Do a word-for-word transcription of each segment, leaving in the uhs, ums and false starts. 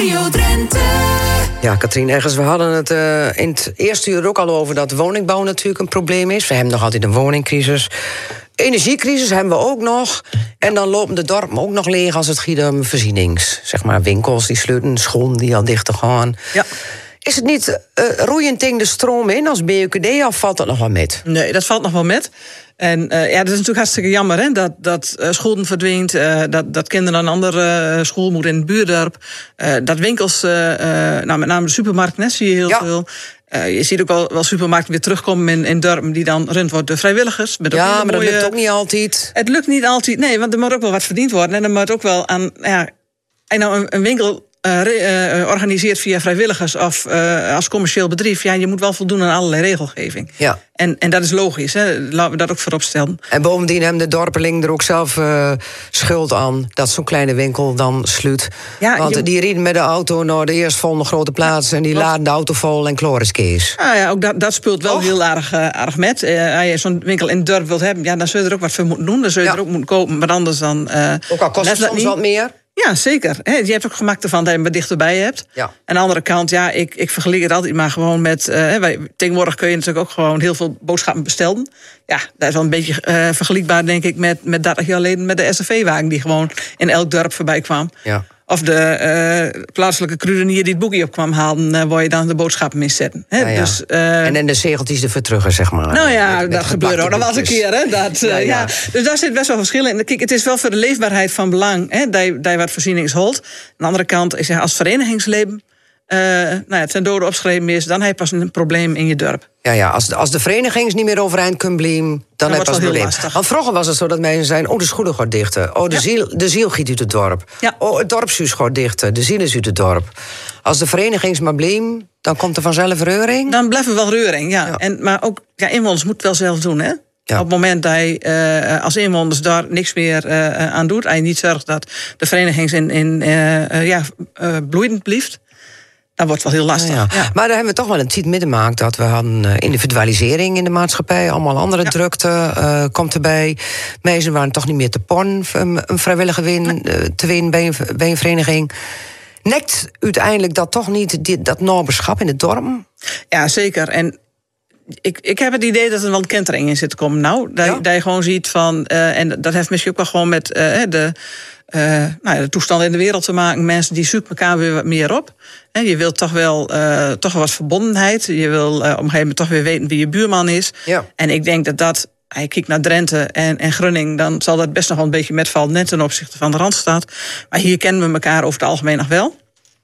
Ja, Katrien Eggers, we hadden het uh, in het eerste uur ook al over dat woningbouw natuurlijk een probleem is. We hebben nog altijd een woningcrisis. Energiecrisis hebben we ook nog. En dan lopen de dorpen ook nog leeg als het gaat om voorzienings. Zeg maar winkels die sluiten, scholen die al dichter gaan. Ja. Is het niet uh, roeiend tegen de stroom in als B U K D of valt dat nog wel met? Nee, dat valt nog wel met. En uh, ja, dat is natuurlijk hartstikke jammer, hè, dat, dat uh, scholen verdwijnt, uh, dat, dat kinderen naar een andere uh, school moeten in het buurdorp. Uh, dat winkels, uh, uh, nou, met name de supermarkt, net zie je heel ja. veel. Uh, je ziet ook wel, wel supermarkten weer terugkomen in, in dorpen die dan rund worden door vrijwilligers. Met ja, maar mooie... dat lukt ook niet altijd. Het lukt niet altijd, nee, want er moet ook wel wat verdiend worden. En er moet ook wel aan, ja, en nou een, een winkel uh, re, uh, organiseert via vrijwilligers of uh, als commercieel bedrijf, ja, je moet wel voldoen aan allerlei regelgeving. Ja. En, en dat is logisch, hè? Laten we dat ook voorop stellen. En bovendien hebben de dorpelingen er ook zelf uh, schuld aan dat zo'n kleine winkel dan sluit. Ja, Want je... die rijden met de auto naar de eerstvolgende grote plaats ja, en die laden de auto vol en kloris kees. Ah, ja, ook dat, dat speelt wel oh. heel erg, uh, erg met. Uh, als je zo'n winkel in het dorp wilt hebben, ja, dan zul je er ook wat voor moeten doen. Dan zul je ja. er ook moeten kopen, maar anders dan. Uh, ook al kost het soms niet. Wat meer. Ja, zeker. He, je hebt ook gemak ervan dat je hem wat dichterbij hebt. Ja. Aan de andere kant, ja, ik, ik vergelijk het altijd maar gewoon met... Uh, wij, tegenwoordig kun je natuurlijk ook gewoon heel veel boodschappen bestellen. Ja, dat is wel een beetje uh, vergelijkbaar, denk ik, met, met dertig jaar geleden met de S R V-wagen... die gewoon in elk dorp voorbij kwam. Ja. Of de uh, plaatselijke kruidenier die het boekje op kwam halen... Uh, waar je dan de boodschappen mee zetten. Ja, ja. Dus, uh, en dan de zegeltjes ervoor terug, zeg maar. Nou ja, met, met dat gebeurde ook nog wel eens een keer. Hè, dat, uh, ja, ja. Ja. Dus daar zit best wel verschil in. Kijk, het is wel voor de leefbaarheid van belang... Hè, dat, je, dat je wat voorzieningsholt. Aan de andere kant, ik zeg, als verenigingsleven... Uh, nou ja, ten dode opgeschreven is... dan heb je pas een probleem in je dorp. Ja, ja, als de, als de verenigings niet meer overeind kunnen blijven... dan, dan heb je pas een probleem. Want vroeger was het zo dat mensen zeiden... oh, de schoenen gaat dichten. Oh, de, ja. ziel, de ziel giet uit het dorp. Ja. Oh, het dorpshuis gaat dichten. De ziel is uit het dorp. Als de verenigings maar blijven... dan komt er vanzelf reuring? Dan blijft er wel reuring, ja. ja. En, maar ook, ja, inwoners moeten het wel zelf doen, hè? Ja. Op het moment dat je uh, als inwoners daar niks meer uh, aan doet... en je niet zorgt dat de verenigings in, in uh, uh, ja, uh, bloeiend blijft... dat wordt wel heel lastig. Ja, ja. Ja. Maar daar hebben we toch wel een tijd meegemaakt... dat we hadden uh, individualisering in de maatschappij... allemaal andere ja. drukte uh, komt erbij. Mensen waren toch niet meer te pon... een, een vrijwillige win uh, te winnen bij een, bij een vereniging. Nekt uiteindelijk dat toch niet... Die, dat naberschap in het dorp? Ja, zeker. En ik, ik heb het idee dat er wel een kentering in zit te komen. Nou, dat, ja? dat je gewoon ziet van... Uh, en dat heeft misschien ook wel gewoon met uh, de... Uh, nou ja, de toestand in de wereld te maken. Mensen die zoeken elkaar weer wat meer op. En je wilt toch wel uh, toch wel wat verbondenheid. Je wil uh, op een gegeven moment toch weer weten wie je buurman is. Ja. En ik denk dat dat... Als je kijkt naar Drenthe en, en Groningen... dan zal dat best nog wel een beetje metvallen... net ten opzichte van de Randstad. Maar hier kennen we elkaar over het algemeen nog wel.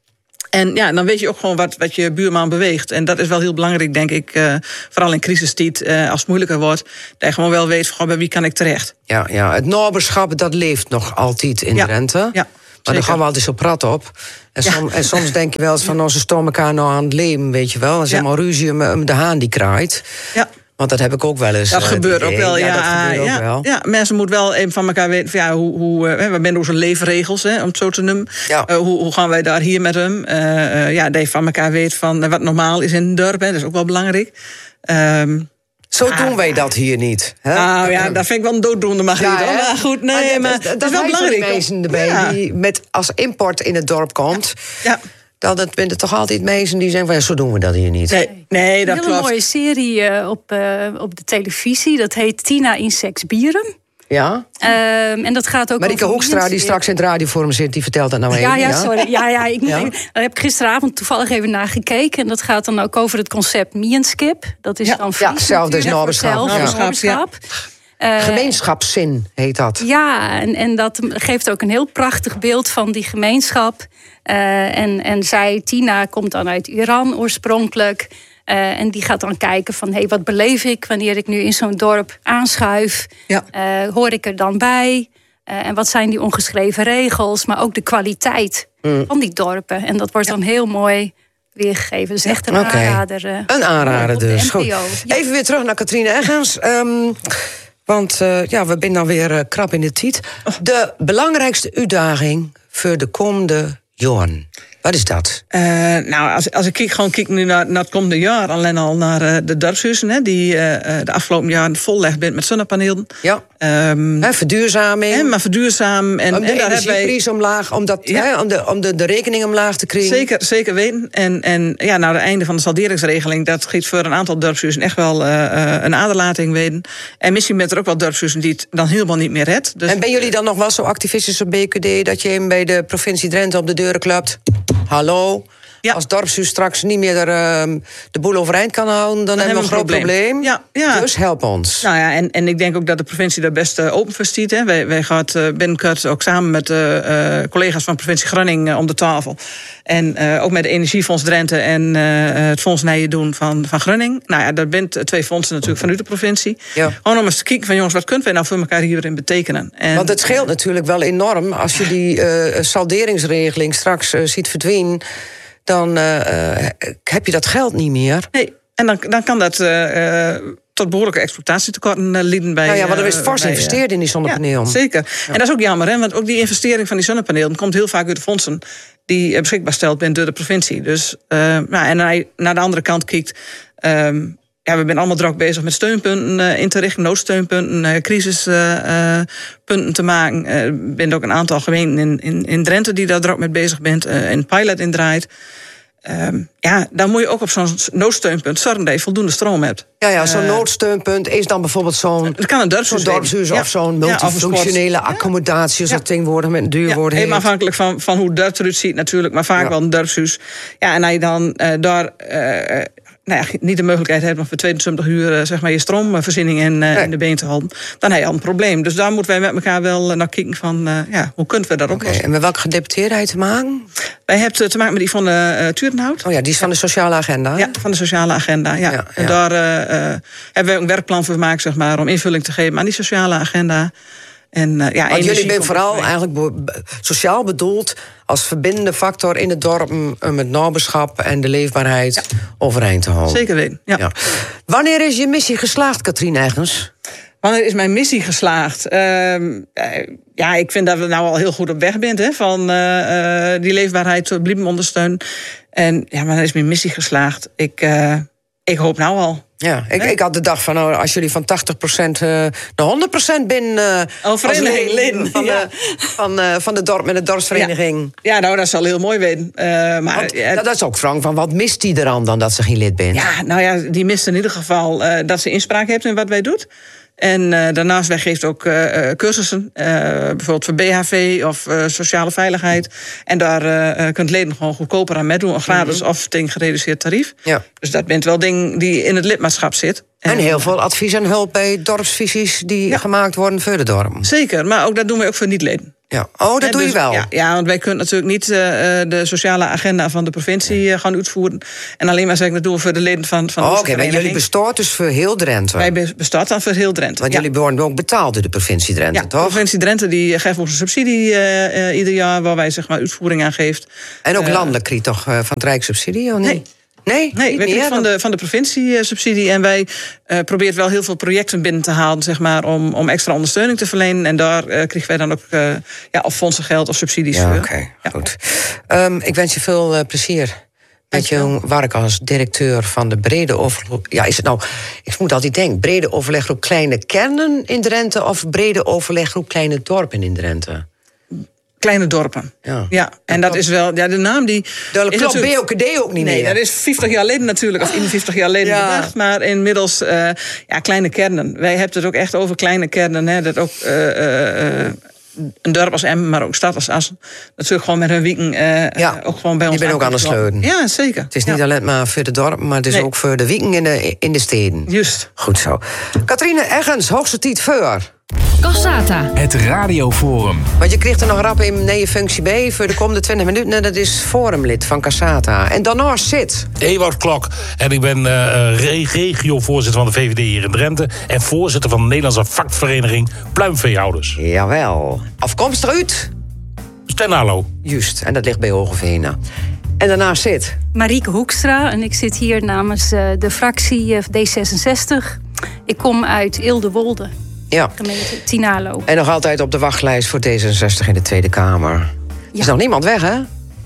En ja, dan weet je ook gewoon wat, wat je buurman beweegt. En dat is wel heel belangrijk, denk ik. Uh, vooral in crisistijd, uh, als het moeilijker wordt... dat je gewoon wel weet, van, bij wie kan ik terecht. Ja, ja, het naberschap, dat leeft nog altijd in ja. Drenthe. Ja, maar zeker. Dan gaan we altijd zo prat op. En, ja. som, en soms denk je wel eens van... nou, ze stomen elkaar nou aan het leven, weet je wel. En zeg maar ja. ruzie om de haan die kraait. Ja. Want dat heb ik ook wel eens. Dat uh, gebeurt ook wel, ja. ja, dat gebeurt ja, ook wel. Ja, mensen moeten wel even van elkaar weten... Van, ja, hoe, hoe, uh, we zijn onze leefregels, hè, om het zo te noemen. Ja. Uh, hoe, hoe gaan wij daar hier met hem? Uh, uh, ja, dat je van elkaar weet van uh, wat normaal is in een dorp. Hè, dat is ook wel belangrijk. Um, Zo ah, doen wij dat hier niet. Hè? Nou ja, dat vind ik wel een dooddoende, mag ja, niet. Maar goed, nee, maar, maar dat, dat is wel belangrijk. Er zijn erbij ja. die met als import in het dorp komt... Ja. Ja. Dan zijn er toch altijd mensen die zeggen van... Ja, zo doen we dat hier niet. Nee, nee dat een klopt. Een hele mooie serie uh, op, uh, op de televisie. Dat heet Tina in Seksbieren. Ja. Um, en dat gaat ook Marieke over Hoekstra, die straks in het radioforum zit... die vertelt dat nou even. Ja, ja, ja? sorry. Ja, ja, ik, ja? ik, daar heb ik gisteravond toevallig even naar gekeken. En dat gaat dan ook over het concept Mienskip. Dat is ja. dan ja, zelf dus naberschap. Ja. Uh, Gemeenschapszin heet dat. Ja, en, en dat geeft ook een heel prachtig beeld van die gemeenschap. Uh, en, en zij, Tina, komt dan uit Iran oorspronkelijk. Uh, en die gaat dan kijken van, hé, hey, wat beleef ik wanneer ik nu in zo'n dorp aanschuif? Ja. Uh, hoor ik er dan bij? Uh, en wat zijn die ongeschreven regels? Maar ook de kwaliteit mm. van die dorpen. En dat wordt ja. dan heel mooi weergegeven. Dus echt een okay. aanrader. Uh, een aanrader dus. Goed. Ja. Even weer terug naar Katrien Eggers. Um, want uh, ja, we zijn dan weer uh, krap in de tijd. De belangrijkste uitdaging voor de komende jaren. Wat is dat? Uh, nou, als, als ik kijk, gewoon kijk nu naar, naar het komende jaar, alleen al naar uh, de dorpshuizen, hè, die uh, de afgelopen jaren vollegd bent met zonnepanelen. Ja. Um, hè, verduurzaming. Hè, maar verduurzaam. En, om de en daar energieprijs wij... omlaag, om, dat, ja. hè, om, de, om de, de rekening omlaag te krijgen. Zeker, zeker weten. En, en ja, nou, het einde van de salderingsregeling, dat giet voor een aantal dorpshuizen echt wel uh, uh, een aderlating weten. En misschien bent er ook wel dorpshuizen die het dan helemaal niet meer redt. Dus... En ben jullie dan nog wel zo activistisch op B K D dat je hem bij de provincie Drenthe op de deuren klapt? Hallo? Ja. Als dorpshuis straks niet meer de, uh, de boel overeind kan houden, dan, dan hebben we een groot probleem. probleem. Ja, ja. Dus help ons. Nou ja, en, en ik denk ook dat de provincie daar best uh, open voor stiet. Hè. Wij, wij gaan uh, binnenkort ook samen met uh, uh, collega's van provincie Groningen uh, om de tafel. En uh, ook met de Energiefonds Drenthe en uh, het Fonds Nijen doen van, van Groningen. Nou ja, daar bent twee fondsen natuurlijk vanuit de provincie. Ja. Gewoon om eens te kijken van jongens, wat kunnen wij nou voor elkaar hierin betekenen? En, Want het scheelt natuurlijk wel enorm als je die uh, salderingsregeling straks uh, ziet verdwijnen. Dan uh, heb je dat geld niet meer. Nee, en dan, dan kan dat uh, tot behoorlijke exploitatietekorten uh, leiden bij... Nou ja, want er is fors bij, geïnvesteerd in die zonnepanelen. Ja, zeker. Ja. En dat is ook jammer, hè, want ook die investering van die zonnepanelen komt heel vaak uit de fondsen die uh, beschikbaar steld zijn door de provincie. Dus, uh, nou, en als je naar de andere kant kijkt... Um, ja, we zijn allemaal druk bezig met steunpunten uh, in te richten, noodsteunpunten, uh, crisispunten uh, te maken. Er uh, zijn ook een aantal gemeenten in, in, in Drenthe die daar druk mee bezig bent, uh, in pilot in draait. Um, ja, dan moet je ook op zo'n noodsteunpunt zorgen dat je voldoende stroom hebt. Ja, ja, zo'n uh, noodsteunpunt is dan bijvoorbeeld zo'n... Het kan een dorpshuis, zo'n dorpshuis ja. of zo'n multifunctionele ja, accommodatie, als ja. dat tegenwoordig met een duur woord ja, heet. afhankelijk van, van hoe het dorp eruit ziet natuurlijk, maar vaak ja. wel een dorpshuis. Ja, en als je dan uh, daar... Uh, Nou ja, niet de mogelijkheid hebt om voor tweeëntwintig uur uh, zeg maar, je stroomvoorziening in, uh, nee. in de been te houden, dan heb je al een probleem. Dus daar moeten wij met elkaar wel naar kijken van, uh, ja, hoe kunnen we dat oplossen? Okay. En met welke gedeputeerde heb je te maken? Wij hebben te maken met die van de uh, Turenhout. Oh ja, die is van de sociale agenda. Hè? Ja, van de sociale agenda, ja. ja, ja. En daar uh, uh, hebben we een werkplan voor gemaakt, zeg maar, om invulling te geven aan die sociale agenda. En, uh, ja, Want jullie zijn vooral mee. eigenlijk be- sociaal bedoeld als verbindende factor in het dorp om het naberschap en de leefbaarheid ja. overeind te houden. Zeker weten, ja. ja. Wanneer is je missie geslaagd, Katrien Eggens? Wanneer is mijn missie geslaagd? Uh, ja, ik vind dat we nou al heel goed op weg zijn, hè, van uh, uh, die leefbaarheid blijven ondersteunen. En ja, wanneer is mijn missie geslaagd? Ik, uh, ik hoop nou al. Ja, ik, ik had de dag van, nou, als jullie van tachtig procent uh, naar honderd procent binnen... Uh, oh, vereniging leden. Van, ja. de, van, uh, van de dorp met de dorpsvereniging. Ja, ja nou, dat is al heel mooi weten. Uh, maar, Want, uh, dat is ook Frank, van wat mist die er aan dan dat ze geen lid bent? Ja, nou ja, die mist in ieder geval uh, dat ze inspraak heeft in wat wij doen. En uh, daarnaast, wij geeft ook uh, cursussen, uh, bijvoorbeeld voor B H V of uh, sociale veiligheid. En daar uh, kunt leden gewoon goedkoper aan meedoen, gratis mm-hmm. of tegen gereduceerd tarief. Ja. Dus dat bent wel ding die in het lidmaatschap zit. En, en heel veel advies en hulp bij dorpsvisies die ja. gemaakt worden voor de dorp. Zeker, maar ook dat doen wij ook voor niet-leden. Ja. Oh, dat en doe dus, je wel? Ja, ja, want wij kunnen natuurlijk niet uh, de sociale agenda van de provincie uh, gaan uitvoeren. En alleen maar zeggen, dat doen we voor de leden van, van oh, onze Oké, okay, maar jullie bestaan dus voor heel Drenthe? Wij bestaan dan voor heel Drenthe. Want ja. jullie worden ook betaald door de provincie Drenthe, ja, toch? de provincie Drenthe die geeft ons een subsidie uh, uh, ieder jaar, waar wij zeg maar uitvoering aan geeft. En ook uh, landelijk krijgt toch uh, van het Rijk subsidie, of niet? Nee. Nee, nee wij krijgen van de, van de provincie uh, subsidie. En wij uh, proberen wel heel veel projecten binnen te halen, zeg maar, om, om extra ondersteuning te verlenen. En daar uh, krijgen wij dan ook uh, ja, of fondsengeld of subsidies ja, voor. Oké, okay, ja. goed. Um, ik wens je veel uh, plezier met je werk als directeur van de brede overleg. Ja, is het nou, ik moet altijd denken, brede overleggroep kleine kernen in Drenthe of brede overleggroep kleine dorpen in Drenthe? Kleine dorpen. Ja, ja en dat, dat is wel... Ja, de naam die... Dat klopt B O K D ook niet nee, meer. Nee, dat is vijftig jaar geleden natuurlijk, of eenenvijftig jaar geleden ja. bedacht. Maar inmiddels, uh, ja, kleine kernen. Wij hebben het ook echt over kleine kernen. Hè, dat ook... Uh, uh, een dorp als Emmen, maar ook stad als Assen. Natuurlijk gewoon met hun wieken uh, ja, ook gewoon bij ons. Je bent ook aan de sleuten. Ja, zeker. Het is niet ja. alleen maar voor de dorp, maar het is nee. ook voor de wieken in de, in de steden. Juist. Goed zo. Katrine Eggens, hoogste tijd voor. Cassata. Het radioforum. Want je kreeg er nog rap een nieuwe functie bij voor de komende twintig minuten. En dat is forumlid van Cassata. En daarnaast zit... Ewout Klok. En ik ben uh, regiovoorzitter van de V V D hier in Drenthe. En voorzitter van de Nederlandse vakvereniging Pluimveehouders. Jawel. Afkomstig uit? Stenalo. Juist. En dat ligt bij Hogeveen. En daarnaast zit... Marieke Hoekstra. En ik zit hier namens uh, de fractie uh, D zesenzestig. Ik kom uit Eelde-Wolde. Ja. Gemeente Tinalo. En nog altijd op de wachtlijst voor D zesenzestig in de Tweede Kamer. Er ja. is nog niemand weg, hè?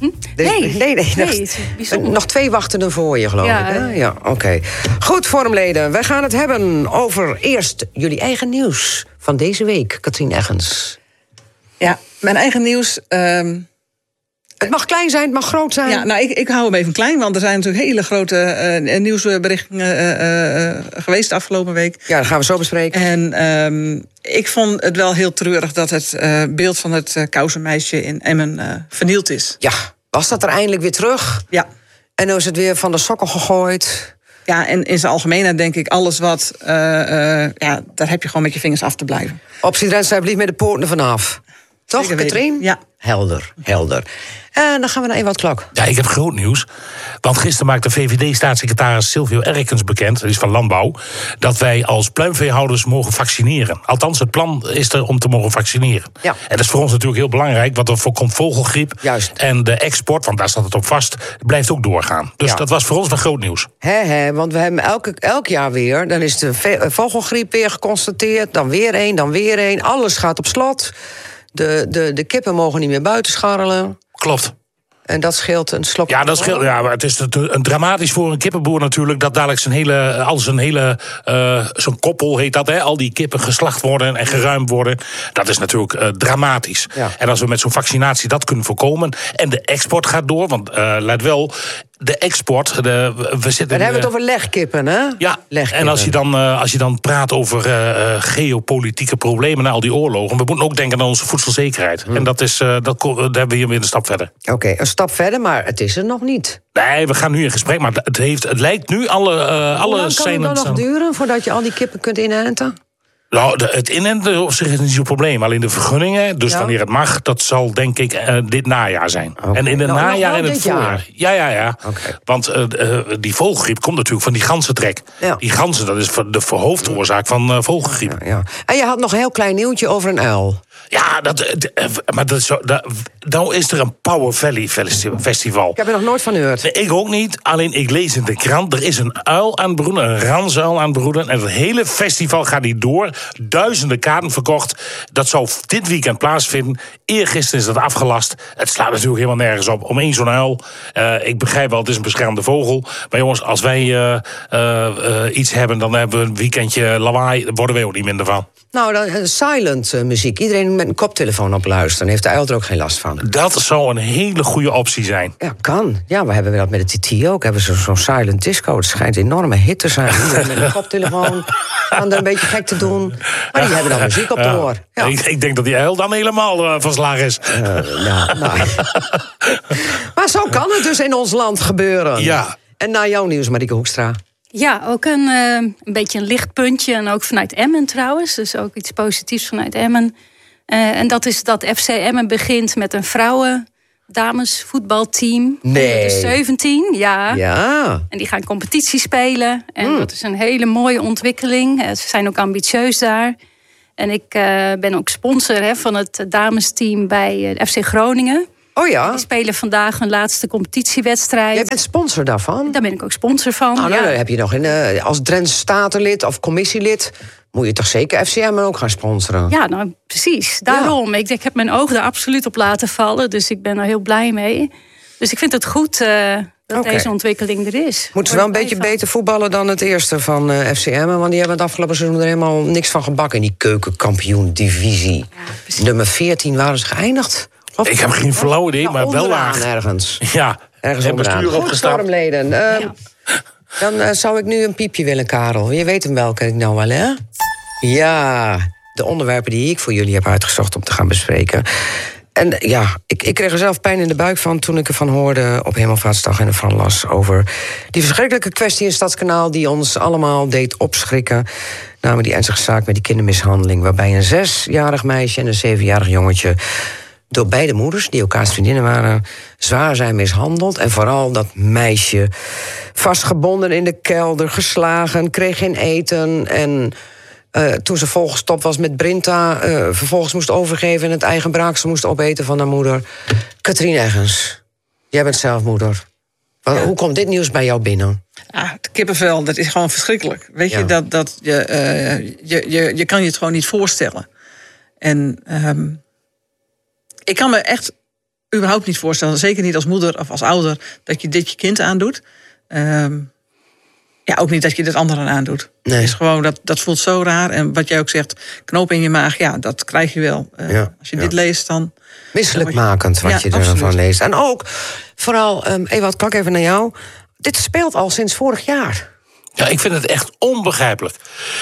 Hm? Dus, nee, nee, nee, nee, nog, het is bijzonder. nog twee wachtenden voor je, geloof Ja, ik. Hè? ja. Ja, oké. Okay. Goed, forumleden. Wij gaan het hebben over eerst jullie eigen nieuws van deze week. Katrien Eggens. Ja, mijn eigen nieuws. Um... Het mag klein zijn, het mag groot zijn. Ja, nou, ik, ik hou hem even klein, want er zijn natuurlijk hele grote uh, nieuwsberichten uh, uh, geweest de afgelopen week. Ja, dat gaan we zo bespreken. En um, ik vond het wel heel treurig dat het uh, beeld van het uh, Kousenmeisje in Emmen uh, vernield is. Ja, was dat er eindelijk weer terug? Ja. En nu is het weer van de sokken gegooid. Ja, en in zijn algemeenheid denk ik, alles wat, uh, uh, ja, daar heb je gewoon met je vingers af te blijven. Optie Drenthe zei, blijf met de poorten vanaf. Toch, Katrien? Ja. Helder, helder. En dan gaan we naar Ewout Klok. Ja, ik heb groot nieuws. Want gisteren maakte V V D-staatssecretaris Silvio Erkens bekend, dat is van Landbouw, dat wij als pluimveehouders mogen vaccineren. Althans, het plan is er om te mogen vaccineren. Ja. En dat is voor ons natuurlijk heel belangrijk, want er voorkomt vogelgriep. Juist. En de export, want daar staat het op vast, blijft ook doorgaan. Dus Ja. dat was voor ons wel groot nieuws. Hè, hè, want we hebben elke, elk jaar weer, dan is de ve- vogelgriep weer geconstateerd, dan weer één, dan weer één. Alles gaat op slot. De, de, de kippen mogen niet meer buiten scharrelen. Klopt. En dat scheelt een slok. Ja, dat scheelt. Ja, maar het is een dramatisch voor een kippenboer natuurlijk, dat dadelijk zijn hele, al zijn hele, uh, zo'n koppel heet dat, hè, al die kippen geslacht worden en geruimd worden. Dat is natuurlijk uh, dramatisch. Ja. En als we met zo'n vaccinatie dat kunnen voorkomen en de export gaat door, want uh, let wel, de export, de, we zitten. Dan nu, hebben we het over legkippen, hè? Ja, legkippen. En als je dan, uh, als je dan praat over uh, uh, geopolitieke problemen na al die oorlogen, we moeten ook denken aan onze voedselzekerheid. Hm. En dat is, uh, dat, daar hebben we hier weer een stap verder. Oké, okay, een stap verder, maar het is er nog niet. Nee, we gaan nu in gesprek, maar het, heeft, het lijkt nu alle, uh, alle Hoe lang kan het dan nog duren voordat je al die kippen kunt inenten? Nou, de, het inenten op zich is niet zo'n probleem. Alleen de vergunningen, dus ja. wanneer het mag, dat zal denk ik uh, dit najaar zijn. Okay. En in het nou, najaar en het voorjaar. Ja, ja, ja. Okay. Want uh, uh, die vogelgriep komt natuurlijk van die ganzentrek. Ja. Die ganzen, dat is de hoofdoorzaak van uh, vogelgriep. Ja, ja. En je had nog een heel klein nieuwtje over een uil. Ja, dat, maar dat is zo, dat, nou is er een Power Valley festival. Ik heb er nog nooit van gehoord. Nee, ik ook niet, alleen ik lees in de krant, er is een uil aan het broeden, een ransuil aan het broeden. En het hele festival gaat niet door. Duizenden kaarten verkocht. Dat zou dit weekend plaatsvinden. Eergisteren is dat afgelast. Het slaat natuurlijk helemaal nergens op. Om één zo'n uil. Uh, ik begrijp wel, het is een beschermde vogel. Maar jongens, als wij uh, uh, uh, iets hebben, dan hebben we een weekendje lawaai. Daar worden wij ook niet minder van. Nou, dan, uh, silent uh, muziek. Iedereen met een koptelefoon op luisteren. Heeft de uil er ook geen last van. Dat zou een hele goede optie zijn. Ja, kan. Ja, we hebben dat met de T T ook. We hebben zo'n zo silent disco. Het schijnt een enorme hit te zijn. Iedereen met een koptelefoon. Gaan er een beetje gek te doen. Maar die hebben dan muziek op de oor. Ja. Ik, ik denk dat die uil dan helemaal uh, van slag is. Uh, ja, nou. Maar zo kan het dus in ons land gebeuren. Ja. En naar jouw nieuws, Marieke Hoekstra. Ja, ook een, uh, een beetje een lichtpuntje. En ook vanuit Emmen trouwens. Dus ook iets positiefs vanuit Emmen. Uh, en dat is dat F C Emmen begint met een vrouwen damesvoetbalteam. Nee. De zeventien, ja. Ja. En die gaan competitie spelen. En mm. dat is een hele mooie ontwikkeling. Ze zijn ook ambitieus daar. En ik uh, ben ook sponsor hè, van het damesteam bij uh, F C Groningen. Oh ja? Die spelen vandaag hun laatste competitiewedstrijd. Jij bent sponsor daarvan? Daar ben ik ook sponsor van. Nou, nou ja. dan heb je nog in, uh, als Drentse statenlid of commissielid moet je toch zeker F C M ook gaan sponsoren? Ja, nou precies. Daarom. Ja. Ik, ik heb mijn oog er absoluut op laten vallen. Dus ik ben er heel blij mee. Dus ik vind het goed uh, dat okay. deze ontwikkeling er is. Moeten ze wel een beetje van. beter voetballen dan het eerste van uh, F C M? Want die hebben het afgelopen seizoen er helemaal niks van gebakken in die keukenkampioen-divisie. Ja, Nummer veertien waren ze geëindigd. Of, ik heb geen flauw idee, nou, maar wel laag. ergens. Ja, ergens onderaan. Goed, stormleden. Uh, ja. Dan uh, zou ik nu een piepje willen, Karel. Je weet hem welke ik nou wel, hè? Ja, de onderwerpen die ik voor jullie heb uitgezocht om te gaan bespreken. En ja, ik, ik kreeg er zelf pijn in de buik van toen ik ervan hoorde op Hemelvaartsdag en ervan las over die verschrikkelijke kwestie in Stadskanaal die ons allemaal deed opschrikken. Namelijk die ernstige zaak met die kindermishandeling, waarbij een zesjarig meisje en een zevenjarig jongetje door beide moeders, die elkaars vriendinnen waren, zwaar zijn mishandeld. En vooral dat meisje vastgebonden in de kelder, geslagen, kreeg geen eten. En uh, toen ze volgestopt was met Brinta, uh, vervolgens moest overgeven en het eigen braaksel moest opeten van haar moeder. Katrien Eggens, jij bent zelf moeder. Wat, ja. Hoe komt dit nieuws bij jou binnen? Ah, het kippenvel, dat is gewoon verschrikkelijk. Weet ja. je, dat, dat je, uh, je, je, je kan je het gewoon niet voorstellen. En Um, ik kan me echt überhaupt niet voorstellen, zeker niet als moeder of als ouder, dat je dit je kind aandoet. Um, ja, ook niet dat je dit anderen aandoet. Nee. Het is gewoon, dat, dat voelt zo raar. En wat jij ook zegt, knoop in je maag, ja, dat krijg je wel. Uh, ja, als je ja. dit leest, dan... Misselijkmakend wat ja, je ervan leest. En ook, vooral, um, Ewout, kijk even naar jou. Dit speelt al sinds vorig jaar. Ja, ik vind het echt onbegrijpelijk.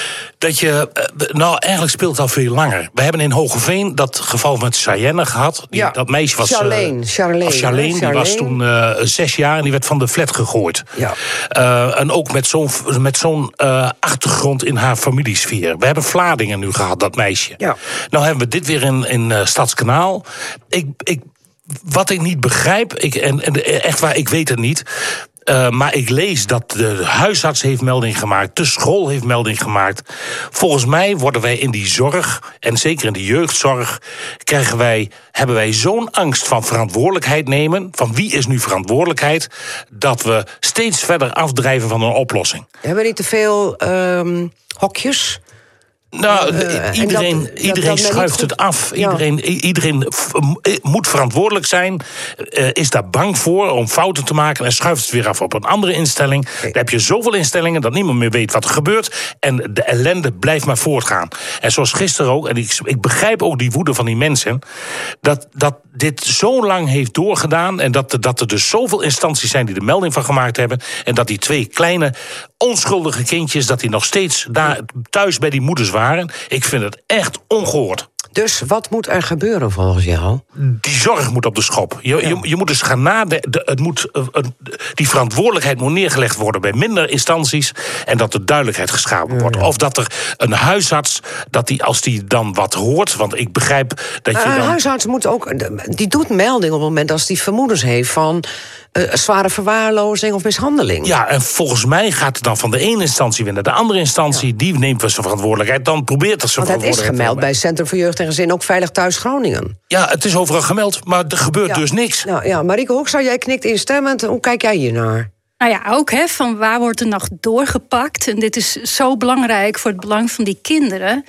Dat je, nou eigenlijk speelt het al veel langer. We hebben in Hogeveen dat geval met Cheyenne gehad. Die, ja. Dat meisje was... Charlene. Uh, Charlene, Charlene, die was toen uh, zes jaar en die werd van de flat gegooid. Ja. Uh, en ook met zo'n, met zo'n uh, achtergrond in haar familiesfeer. We hebben Vlaardingen nu gehad, dat meisje. Ja. Nou hebben we dit weer in, in uh, Stadskanaal. Ik... ik Wat ik niet begrijp, ik, en, en echt waar, ik weet het niet... Uh, maar ik lees dat de huisarts heeft melding gemaakt, de school heeft melding gemaakt. Volgens mij worden wij in die zorg, en zeker in de jeugdzorg... Krijgen wij, hebben wij zo'n angst van verantwoordelijkheid nemen... van wie is nu verantwoordelijkheid... dat we steeds verder afdrijven van een oplossing. Hebben we niet te veel um, hokjes... Nou, uh, iedereen, dat, iedereen dat schuift het af. Ja. Iedereen, iedereen f- moet verantwoordelijk zijn. Uh, is daar bang voor om fouten te maken... en schuift het weer af op een andere instelling. Okay. Dan heb je zoveel instellingen dat niemand meer weet wat er gebeurt... en de ellende blijft maar voortgaan. En zoals gisteren ook, en ik, ik begrijp ook die woede van die mensen... dat, dat dit zo lang heeft doorgedaan... en dat, dat er dus zoveel instanties zijn die er melding van gemaakt hebben... en dat die twee kleine onschuldige kindjes... dat die nog steeds daar thuis bij die moeders waren. Ik vind het echt ongehoord. Dus wat moet er gebeuren volgens jou? Die zorg moet op de schop. Je, ja. je, je moet dus gaan nadenken. Het moet, uh, uh, die verantwoordelijkheid moet neergelegd worden bij minder instanties. En dat er duidelijkheid geschapen wordt. Ja, ja. Of dat er een huisarts, dat die, als die dan wat hoort. Want ik begrijp dat je. Uh, dan... Een huisarts moet ook. Die doet melding op het moment als die vermoedens heeft van. Uh, zware verwaarlozing of mishandeling. Ja, en volgens mij gaat het dan van de ene instantie weer naar de andere instantie. Ja. Die neemt wel zijn verantwoordelijkheid. Dan probeert er zijn verantwoordelijkheid. Want het is gemeld bij Centrum voor Jeugd en Gezin, ook Veilig Thuis Groningen. Ja, het is overal gemeld, maar er gebeurt ja. dus niks. Nou ja, Marieke Hoekstra, jij knikt instemmend. Hoe kijk jij hiernaar? Nou ja, ook hè, van waar wordt er nog doorgepakt? En dit is zo belangrijk voor het belang van die kinderen.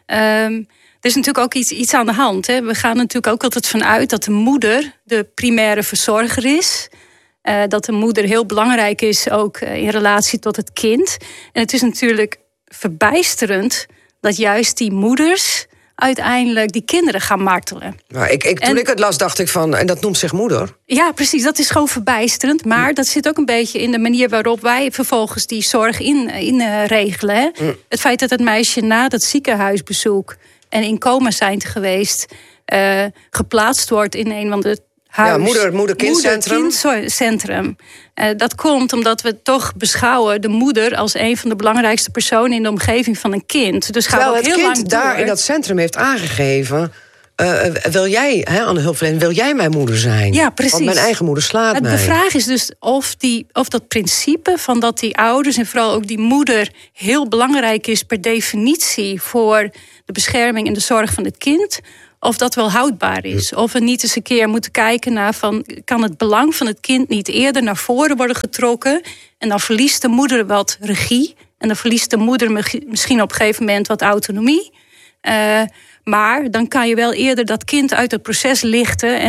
Um, Er is natuurlijk ook iets, iets aan de hand. Hè. We gaan natuurlijk ook altijd vanuit dat de moeder de primaire verzorger is. Uh, dat de moeder heel belangrijk is ook uh, in relatie tot het kind. En het is natuurlijk verbijsterend dat juist die moeders uiteindelijk die kinderen gaan martelen. Nou, ik, ik, toen en, ik het las, dacht ik van, en dat noemt zich moeder. Ja, precies, dat is gewoon verbijsterend. Maar mm. dat zit ook een beetje in de manier waarop wij vervolgens die zorg in, in uh, regelen. Hè. Mm. Het feit dat het meisje na dat ziekenhuisbezoek en in coma zijn geweest, uh, geplaatst wordt in een van de huis. Ja, moeder, moeder-kindcentrum. Moeder-kindcentrum. Uh, dat komt omdat we toch beschouwen de moeder als een van de belangrijkste personen in de omgeving van een kind. Dus terwijl gaat ook het heel kind lang daar door. in dat centrum heeft aangegeven. Uh, wil jij, hè, aan de hulpverlening, wil jij mijn moeder zijn? Ja, precies. Want mijn eigen moeder slaat de mij. De vraag is dus of, die, of dat principe van dat die ouders en vooral ook die moeder heel belangrijk is per definitie voor de bescherming en de zorg van het kind, of dat wel houdbaar is. Of we niet eens een keer moeten kijken naar van, kan het belang van het kind niet eerder naar voren worden getrokken en dan verliest de moeder wat regie en dan verliest de moeder misschien op een gegeven moment wat autonomie. Uh, maar dan kan je wel eerder dat kind uit het proces lichten en